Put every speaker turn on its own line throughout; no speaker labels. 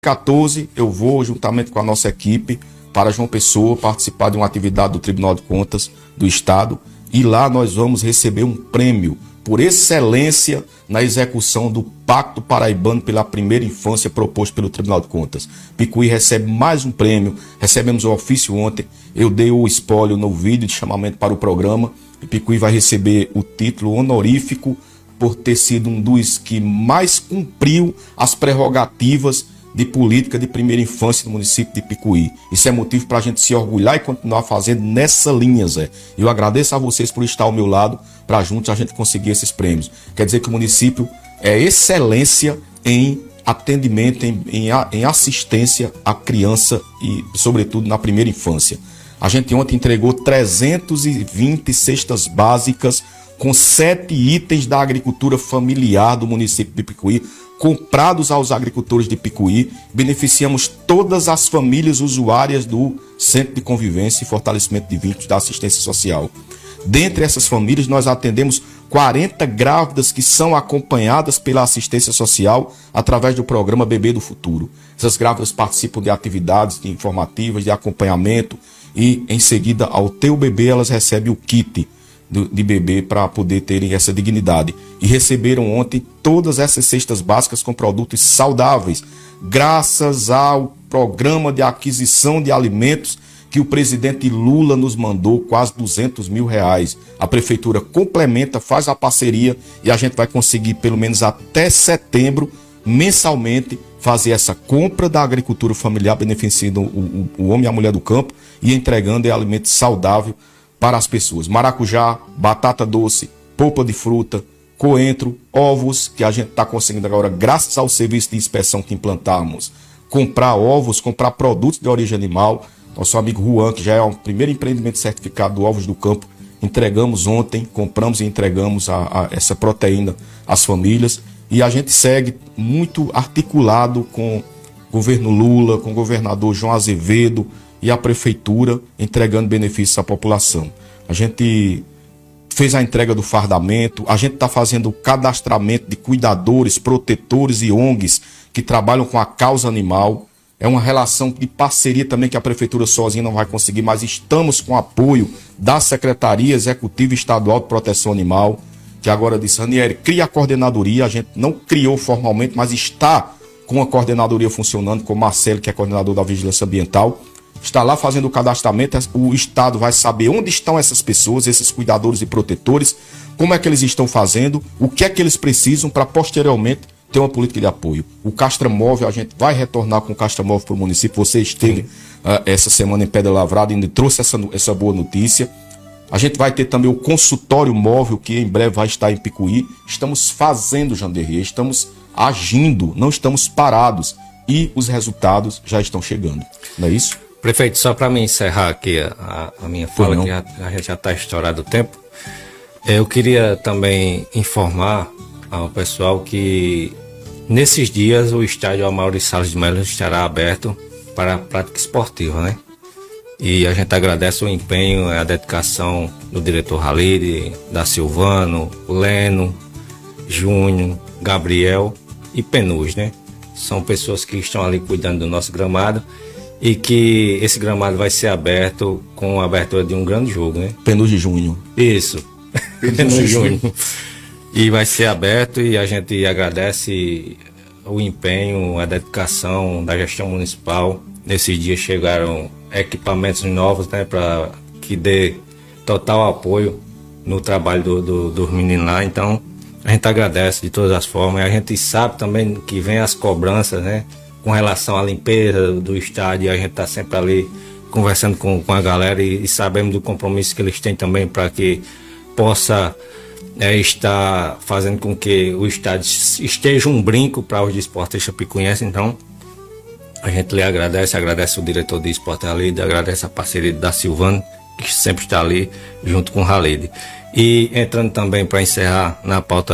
14, eu vou, juntamente com a nossa equipe, para João Pessoa, participar de uma atividade do Tribunal de Contas do Estado, e lá nós vamos receber um prêmio por excelência na execução do Pacto Paraibano pela Primeira Infância proposto pelo Tribunal de Contas. Picuí recebe mais um prêmio, recebemos o ofício ontem, eu dei o espólio no vídeo de chamamento para o programa, e Picuí vai receber o título honorífico por ter sido um dos que mais cumpriu as prerrogativas de política de primeira infância no município de Picuí. Isso é motivo para a gente se orgulhar e continuar fazendo nessa linha, Zé. Eu agradeço a vocês por estar ao meu lado, para juntos a gente conseguir esses prêmios. Quer dizer que o município é excelência em atendimento, em assistência à criança e, sobretudo, na primeira infância. A gente ontem entregou 320 cestas básicas com 7 itens da agricultura familiar do município de Picuí, comprados aos agricultores de Picuí. Beneficiamos todas as famílias usuárias do Centro de Convivência e Fortalecimento de Vínculos da Assistência Social. Dentre essas famílias, nós atendemos 40 grávidas que são acompanhadas pela assistência social através do programa Bebê do Futuro. Essas grávidas participam de atividades informativas, de acompanhamento, e em seguida, ao ter o bebê, elas recebem o kit de bebê para poder terem essa dignidade. E receberam ontem todas essas cestas básicas com produtos saudáveis, graças ao programa de aquisição de alimentos que o presidente Lula nos mandou, quase R$200 mil. A prefeitura complementa, faz a parceria, e a gente vai conseguir, pelo menos até setembro, mensalmente, fazer essa compra da agricultura familiar, beneficiando o homem e a mulher do campo e entregando alimento saudável para as pessoas. Maracujá, batata doce, polpa de fruta, coentro, ovos, que a gente está conseguindo agora, graças ao serviço de inspeção que implantamos, comprar ovos, comprar produtos de origem animal. Nosso amigo Juan, que já é o primeiro empreendimento certificado do Ovos do Campo, entregamos ontem, compramos e entregamos essa proteína às famílias. E a gente segue muito articulado com o governo Lula, com o governador João Azevedo e a prefeitura, entregando benefícios à população. A gente fez a entrega do fardamento, a gente está fazendo o cadastramento de cuidadores, protetores e ONGs que trabalham com a causa animal. É uma relação de parceria também que a prefeitura sozinha não vai conseguir, mas estamos com apoio da Secretaria Executiva Estadual de Proteção Animal, que agora disse: Ranieri, cria a coordenadoria. A gente não criou formalmente, mas está com a coordenadoria funcionando, com o Marcelo, que é coordenador da Vigilância Ambiental. Está lá fazendo o cadastramento. O Estado vai saber onde estão essas pessoas, esses cuidadores e protetores, como é que eles estão fazendo, o que é que eles precisam para posteriormente ter uma política de apoio. O Castramóvel, a gente vai retornar com o Castramóvel para o município. Você esteve essa semana em Pedra Lavrada e trouxe essa boa notícia. A gente vai ter também o consultório móvel, que em breve vai estar em Picuí. Estamos fazendo, Janderri, estamos agindo, não estamos parados. E os resultados já estão chegando. Não é isso?
Prefeito, só para me encerrar aqui a minha fala, que a gente já está estourado o tempo, eu queria também informar ao pessoal que nesses dias o estádio Amaury Salles de Melo estará aberto para a prática esportiva, né? E a gente agradece o empenho, a dedicação do diretor Halide, da Silvano, Leno, Júnior, Gabriel e Penuz, né? São pessoas que estão ali cuidando do nosso gramado, e que esse gramado vai ser aberto com a abertura de um grande jogo, né?
Penuz de Júnior.
Isso. Penuz de Júnior. E vai ser aberto, e a gente agradece o empenho, a dedicação da gestão municipal. Nesses dias chegaram equipamentos novos, né, para que dê total apoio no trabalho dos meninos lá. Então a gente agradece de todas as formas. A gente sabe também que vem as cobranças, né, com relação à limpeza do estádio. A gente está sempre ali conversando com a galera, e sabemos do compromisso que eles têm também para que possa estar fazendo com que o estádio esteja um brinco para os desportistas picuienses. Então a gente lhe agradece o diretor de esporte Halide, agradece a parceria da Silvano, que sempre está ali junto com o Halide. E entrando também para encerrar na pauta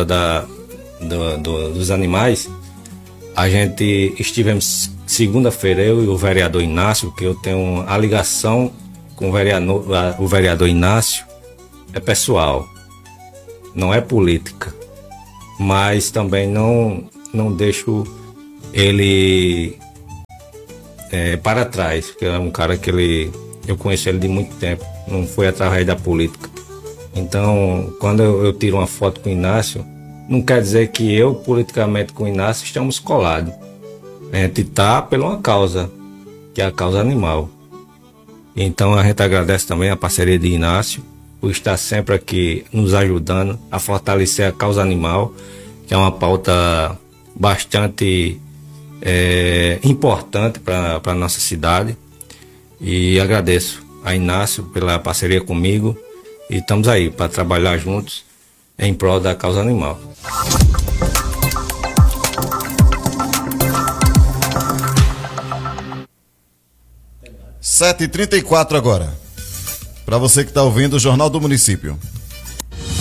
dos animais, a gente estivemos segunda-feira, eu e o vereador Inácio, que eu tenho a ligação com o vereador Inácio, é pessoal, não é política, mas também não deixo ele para trás, porque é um cara que eu conheço ele de muito tempo, não foi através da política. Então, quando eu tiro uma foto com o Inácio, não quer dizer que eu, politicamente, com o Inácio, estamos colados. A gente está por uma causa, que é a causa animal. Então, a gente agradece também a parceria de Inácio, por estar sempre aqui nos ajudando a fortalecer a causa animal, que é uma pauta bastante importante para a nossa cidade. E agradeço a Inácio pela parceria comigo e estamos aí para trabalhar juntos em prol da causa animal.
(7h34) agora. Para você que está ouvindo o Jornal do Município.